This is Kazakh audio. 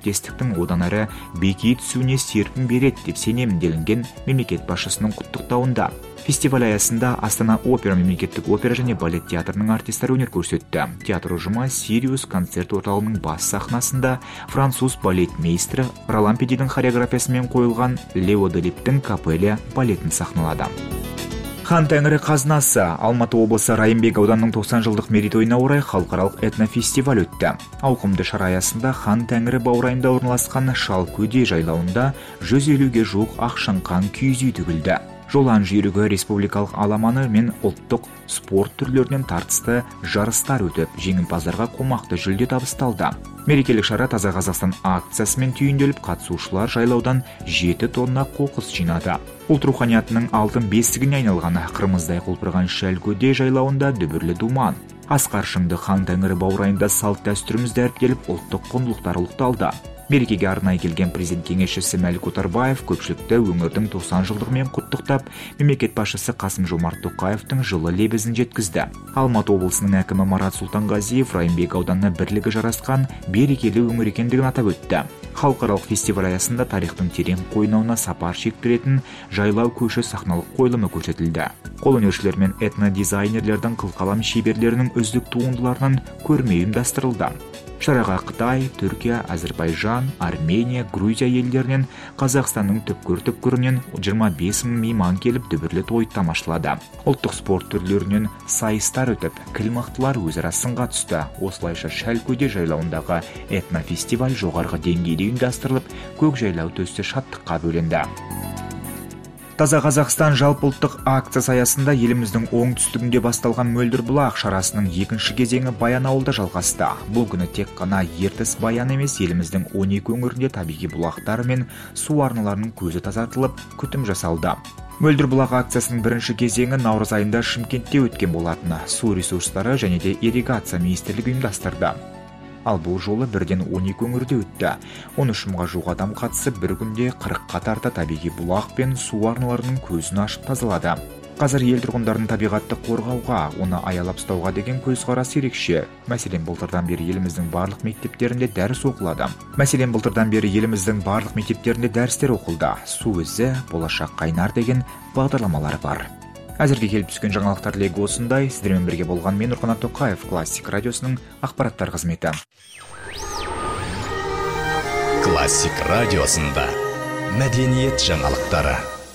әріптестіктің одан әрі беки түсуіне серпін береді деп сенемін делінген мемлекет басшысының құттықтауында. Фестиваль аясында Астана опера мемлекеттік опера және балет театрының артистері өнер көрсетті. Театр ұжымы Сириус концерт орталығының бас сахнасында француз балет мейстері Ролан Педидің хореографиясымен қойылған Лео Делиптің капелля балетін сахналады. Хан Тәңірі қазынасы Алматы облысы Райымбек ауданының 90 жылдық мерейтойына орай халықаралық этнофестиваль өтті. Ауқымды шара аясында Хан Тәңірі баурайында орналасқан Шалкөде жайлауында 150-ге жуық ақшаңқан киіз үй тігілді. Жолан жүйрігі республикалық аламаны мен ұлттық спорт түрлерінен тартысты жарыстар өтіп, жеңімпаздарға қомақты жүлде табысталды. Мерекелік шара Таза Қазақстан акциясымен түйінделіп, қатысушылар жайлаудан 7 тонна қоқыс жинады. Ұлт руханиятының алтын бесігіне айналған қырмыздай құлпырған Шалкөде жайлауында дүбірлі думан. Асқар шыңды Хан Тәңірі баурайында салт дәстүріміз дәріптеліп, ұлттық құндылықтар ұлықталды. Мерекеге арнайы келген президент кеңесшісі Мәлік Отарбаев көпшілікті өңірдің 90 жылдығымен құттықтап, мемлекет басшысы Қасым-Жомарт Тоқаевтың жылы лебізін жеткізді. Алматы облысының әкімі Марат Сұлтанғазиев Райымбек ауданына бірлігі жарасқан берекелі өңір екендігін атап өтті. Халықаралық фестиваль аясында тарихтың терең қойнауына сапар шектіретін жайлау көші сахналық қойылымы көрсетілді. Қолөнершілер мен этнодизайнерлердің қылқалам шеберлерінің үздік туындыларынан көрме ұйымдастырылды. Шараға Қытай, Түркия, Әзербайжан, Армения, Грузия елдерінен, Қазақстанның түпкір-түпкірінен 25 мың мейман келіп дүбірлі той тамашалады. Ұлттық спорт түрлерінен сайыстар өтіп, кіл мықтылар өзара сынға түсті. Осылайша Шалкөде жайлауындағы этнофестиваль жоғарғы деңгейде ұйымдастырылып, көкжайлау төсте шаттыққа бөленді. Таза Қазақстан жалпыұлттық акциясы аясында еліміздің оңтүстігінде басталған Мөлдір бұлақ шарасының екінші кезеңі Баянауылда жалғасты. Бұл күні тек қана Ертіс Баян емес, еліміздің 12 өңірінде табиғи бұлақтар мен су арналарының көзі тазартылып, күтім жасалды. Мөлдір бұлақ акциясының бірінші кезеңі наурыз айында Шымкентте өткен болатын. Су ресурстары және де ирригация министрлігі ұйымдастырды. Ал бұл жолы бірден 12 өңірде өтті. 13 мыңға жуық адам қатысып, бір күнде 40-қа тарта табиғи бұлақ пен су арналарының көзін ашып тазалады. Қазір ел тұрғындарын табиғатты қорғауға, оны аялап ұстауға деген көзқарас ерекше. Мәселен, былтырдан бері еліміздің барлық мектептерінде дәрістер оқылды. Су ізі, болашақ қайнар деген бағдарламалар бар. Әзірге келіп түскен жаңалықтар легі осындай. Сіздермен бірге болған мен Нұрқанат Тоқаев, Классик радиосының ақпараттар қызметі. Классик радиосында мәдениет жаңалықтары.